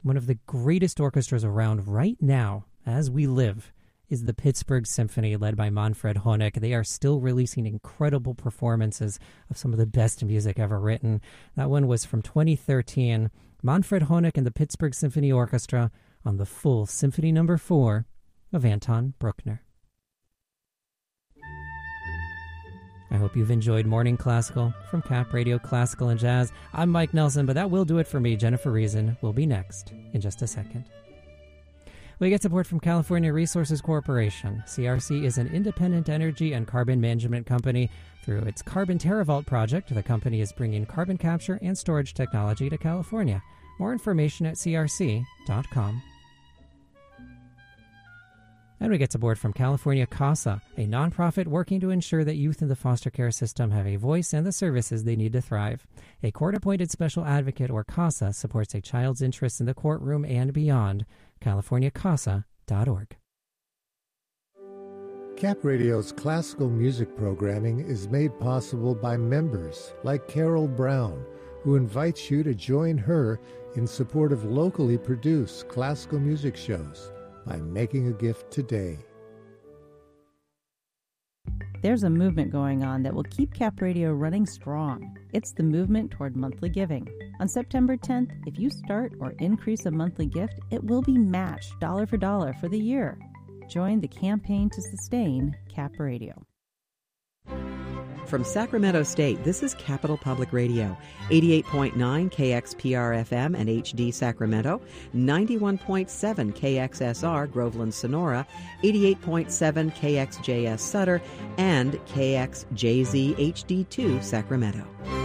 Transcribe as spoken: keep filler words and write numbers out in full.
One of the greatest orchestras around right now, as we live, is the Pittsburgh Symphony, led by Manfred Honeck. They are still releasing incredible performances of some of the best music ever written. That one was from twenty thirteen. Manfred Honeck and the Pittsburgh Symphony Orchestra on the full Symphony Number Four of Anton Bruckner. I hope you've enjoyed Morning Classical from Cap Radio Classical and Jazz. I'm Mike Nelson, but that will do it for me. Jennifer Reason will be next in just a second. We get support from California Resources Corporation. C R C is an independent energy and carbon management company. Through its Carbon TerraVault project, the company is bringing carbon capture and storage technology to California. More information at c r c dot com. And we get support from California CASA, a nonprofit working to ensure that youth in the foster care system have a voice and the services they need to thrive. A court-appointed special advocate, or CASA, supports a child's interests in the courtroom and beyond. california casa dot org. Cap Radio's classical music programming is made possible by members like Carol Brown, who invites you to join her in support of locally produced classical music shows by making a gift today. There's a movement going on that will keep Cap Radio running strong. It's the movement toward monthly giving. On September tenth, if you start or increase a monthly gift, it will be matched dollar for dollar for the year. Join the campaign to sustain Cap Radio. From Sacramento State, this is Capital Public Radio, eighty-eight point nine K X P R F M and H D Sacramento, ninety-one point seven K X S R Groveland Sonora, eighty-eight point seven K X J S Sutter, and K X J Z H D two Sacramento.